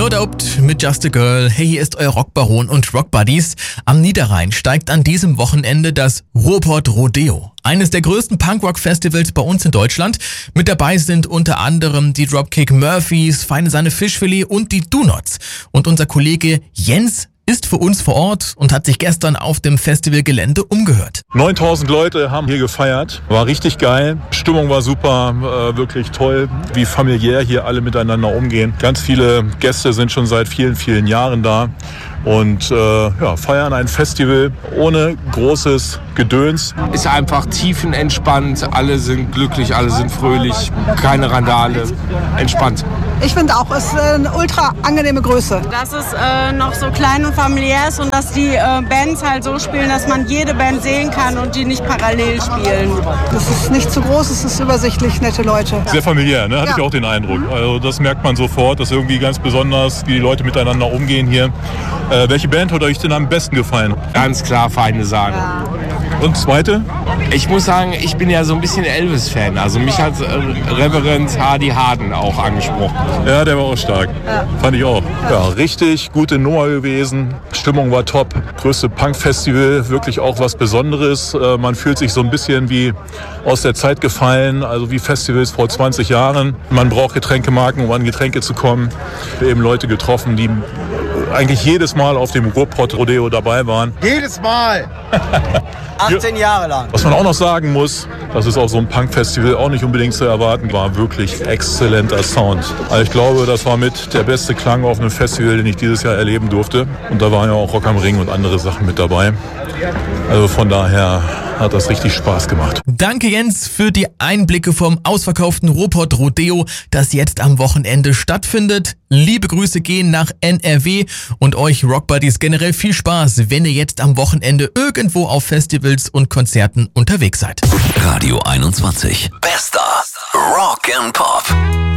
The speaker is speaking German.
No Doubt mit Just a Girl. Hey, hier ist euer Rockbaron und Rockbuddies. Am Niederrhein steigt an diesem Wochenende das Ruhrpott Rodeo. Eines der größten Punkrock-Festivals bei uns in Deutschland. Mit dabei sind unter anderem die Dropkick Murphys, Feine Sahne Fischfilet und die Do-Nots. Und unser Kollege Jens ist für uns vor Ort und hat sich gestern auf dem Festivalgelände umgehört. 9000 Leute haben hier gefeiert. War richtig geil. Stimmung war super, wirklich toll, wie familiär hier alle miteinander umgehen. Ganz viele Gäste sind schon seit vielen, vielen Jahren da und feiern ein Festival ohne großes Gedöns. Ist einfach tiefenentspannt, alle sind glücklich, alle sind fröhlich, keine Randale, entspannt. Ich finde auch, es ist eine ultra angenehme Größe. Dass es noch so klein und familiär ist und dass die Bands halt so spielen, dass man jede Band sehen kann und die nicht parallel spielen. Das ist nicht zu groß, es ist übersichtlich, nette Leute. Sehr familiär, ne? Hatte ich auch den Eindruck. Also das merkt man sofort, dass irgendwie ganz besonders, wie die Leute miteinander umgehen hier. Welche Band hat euch denn am besten gefallen? Ganz klar Feine Sahne. Ja. Und zweite? Ich muss sagen, ich bin ja so ein bisschen Elvis-Fan. Also mich hat Reverend Hardy Harden auch angesprochen. Ja, der war auch stark. Ja. Fand ich auch. Ja, richtig gute Nummer gewesen. Stimmung war top. Größte Punk-Festival, wirklich auch was Besonderes. Man fühlt sich so ein bisschen wie aus der Zeit gefallen, also wie Festivals vor 20 Jahren. Man braucht Getränkemarken, um an Getränke zu kommen. Wir haben eben Leute getroffen, die eigentlich jedes Mal auf dem Ruhrpott Rodeo dabei waren. Jedes Mal! 18 Jahre lang. Was man auch noch sagen muss, das ist auf so einem Punk-Festival auch nicht unbedingt zu erwarten, war wirklich exzellenter Sound. Also ich glaube, das war mit der beste Klang auf einem Festival, den ich dieses Jahr erleben durfte. Und da waren ja auch Rock am Ring und andere Sachen mit dabei. Also von daher hat das richtig Spaß gemacht. Danke Jens für die Einblicke vom ausverkauften Ruhrpott Rodeo, das jetzt am Wochenende stattfindet. Liebe Grüße gehen nach NRW und euch Rockbuddies generell viel Spaß, wenn ihr jetzt am Wochenende irgendwo auf Festivals und Konzerten unterwegs seid. Radio 21. Bester Rock and Pop.